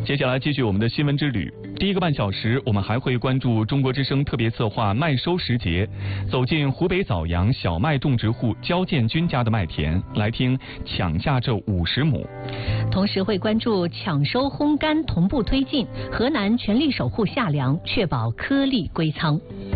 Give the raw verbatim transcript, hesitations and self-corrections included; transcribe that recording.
接下来继续我们的新闻之旅。第一个半小时，我们还会关注中国之声特别策划麦收时节，走进湖北枣阳小麦种植户焦建军家的麦田，来听抢下这五十亩。 同时会关注抢收烘干同步推进，河南全力守护夏粮，确保颗粒归仓。